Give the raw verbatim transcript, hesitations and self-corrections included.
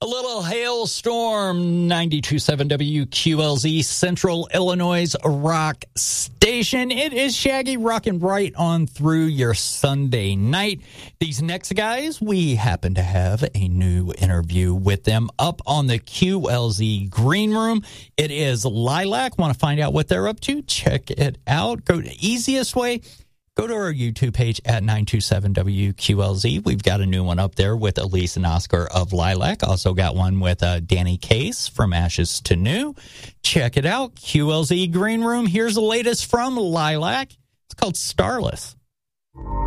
A little hailstorm, ninety-two point seven W Q L Z, Central Illinois rock station. It is Shaggy rocking right on through your Sunday night. These next guys, we happen to have a new interview with them up on the Q L Z Green Room. It is Lilac. Want to find out what they're up to? Check it out. Go to easiest way. Go to our YouTube page at nine two seven W Q L Z. We've got a new one up there with Elise and Oscar of Lilac. Also got one with uh, Danny Case from Ashes to New. Check it out. Q L Z Green Room. Here's the latest from Lilac. It's called Starless.